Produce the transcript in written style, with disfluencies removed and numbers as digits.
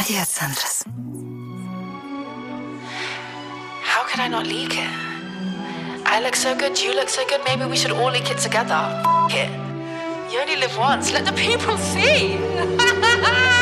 Надя Центрас. How could I not leak it? I look so good, you look so good, maybe we should all leak it together. F*** it. You only live once, let the people see.